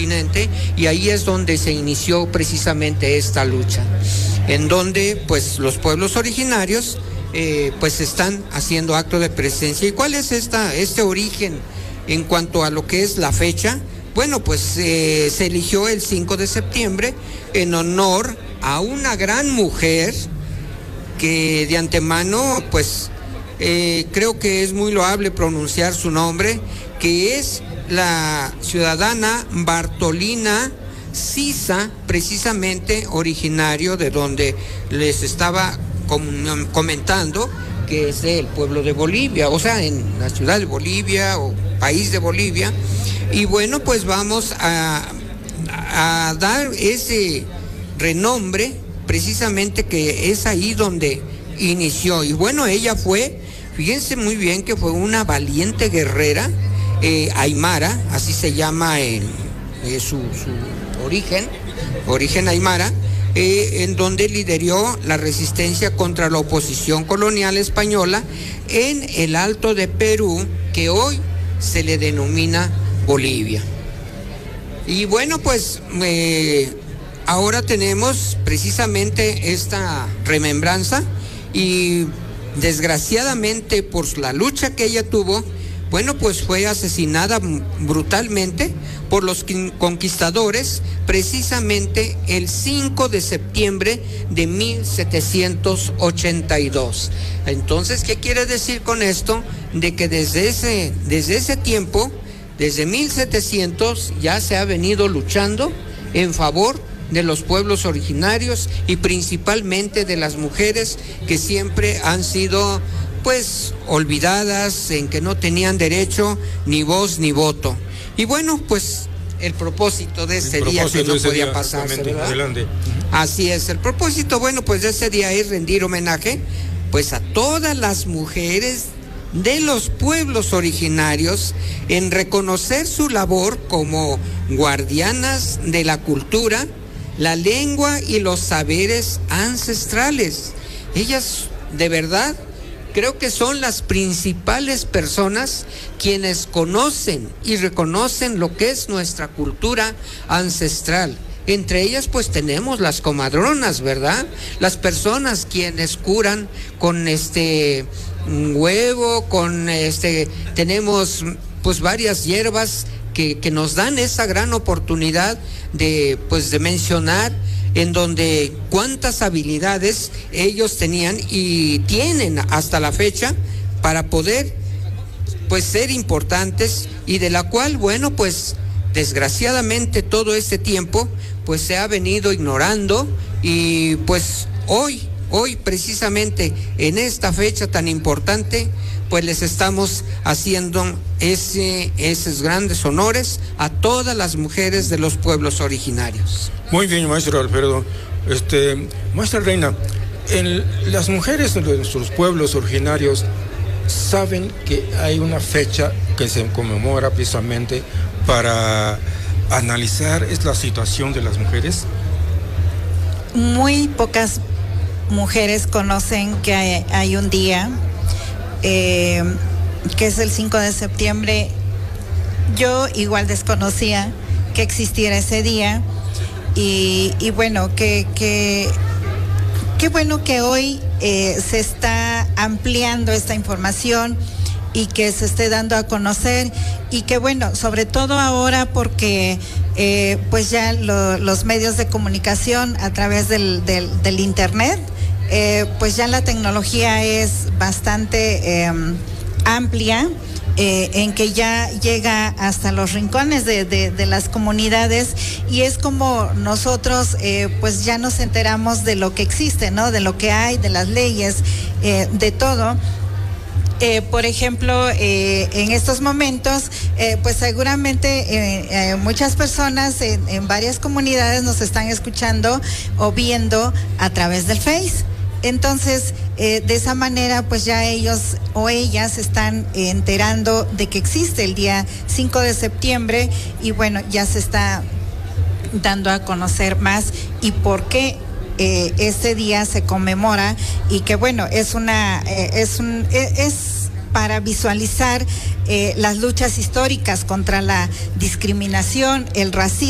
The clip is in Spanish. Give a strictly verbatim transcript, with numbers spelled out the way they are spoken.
continente, y ahí es donde se inició precisamente esta lucha, en donde pues los pueblos originarios eh, pues están haciendo acto de presencia. ¿Y cuál es esta, este origen en cuanto a lo que es la fecha? Bueno, pues eh, se eligió el cinco de septiembre en honor a una gran mujer que de antemano pues eh, creo que es muy loable pronunciar su nombre, que es la ciudadana Bartolina Sisa, precisamente originario de donde les estaba com- comentando, que es el pueblo de Bolivia, o sea, en la ciudad de Bolivia o país de Bolivia. Y bueno, pues vamos a, a dar ese renombre precisamente que es ahí donde inició. Y bueno, ella fue, fíjense muy bien que fue una valiente guerrera, eh, aymara, así se llama el, eh, su, su origen, origen aymara, eh, en donde lideró la resistencia contra la oposición colonial española en el Alto de Perú, que hoy se le denomina Bolivia. Y bueno, pues eh, ahora tenemos precisamente esta remembranza, y desgraciadamente por la lucha que ella tuvo, bueno, pues fue asesinada brutalmente por los conquistadores precisamente el cinco de septiembre de mil setecientos ochenta y dos. Entonces, ¿qué quiere decir con esto? De que desde ese, desde ese tiempo, desde mil setecientos, ya se ha venido luchando en favor de los pueblos originarios y principalmente de las mujeres que siempre han sido pues olvidadas, en que no tenían derecho ni voz ni voto. Y bueno, pues el propósito de ese día que no podía pasarse, ¿verdad? Adelante. Así es, el propósito, bueno, pues de ese día es rendir homenaje pues a todas las mujeres de los pueblos originarios, en reconocer su labor como guardianas de la cultura, la lengua y los saberes ancestrales. Ellas, de verdad, creo que son las principales personas quienes conocen y reconocen lo que es nuestra cultura ancestral. Entre ellas pues tenemos las comadronas, ¿verdad? Las personas quienes curan con este huevo, con este, tenemos pues varias hierbas que, que nos dan esa gran oportunidad de pues de mencionar en donde cuántas habilidades ellos tenían y tienen hasta la fecha para poder pues ser importantes, y de la cual, bueno, pues desgraciadamente todo este tiempo pues se ha venido ignorando, y pues hoy, hoy precisamente en esta fecha tan importante pues les estamos haciendo ese, esos grandes honores a todas las mujeres de los pueblos originarios. Muy bien, maestro Alfredo. Este, maestra Reina, en las mujeres de nuestros pueblos originarios saben que hay una fecha que se conmemora precisamente para analizar es la situación de las mujeres. Muy pocas mujeres conocen que hay, hay un día eh, que es el cinco de septiembre. Yo igual desconocía que existiera ese día, y, y bueno, que, que, qué bueno que hoy eh, se está ampliando esta información y que se esté dando a conocer, y que bueno, sobre todo ahora porque eh, pues ya lo, los medios de comunicación a través del, del, del internet, eh, pues ya la tecnología es bastante eh, amplia, eh, en que ya llega hasta los rincones de, de, de las comunidades, y es como nosotros eh, pues ya nos enteramos de lo que existe, ¿no? De lo que hay, de las leyes, eh, de todo. Eh, por ejemplo, eh, en estos momentos, eh, pues seguramente eh, eh, muchas personas en, en varias comunidades nos están escuchando o viendo a través del Face. Entonces, eh, de esa manera, pues ya ellos o ellas están eh, enterando de que existe el día cinco de septiembre, y bueno, ya se está dando a conocer más y por qué Eh, este día se conmemora, y que bueno, es una eh, es un es, es para visualizar eh, las luchas históricas contra la discriminación, el racismo.